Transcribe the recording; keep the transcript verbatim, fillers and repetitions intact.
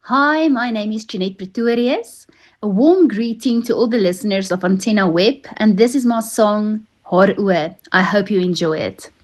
Hi, my name is Jeanette Pretorius. A warm greeting to all the listeners of Antenna Web, and this is my song, Haar Oë. I hope you enjoy it.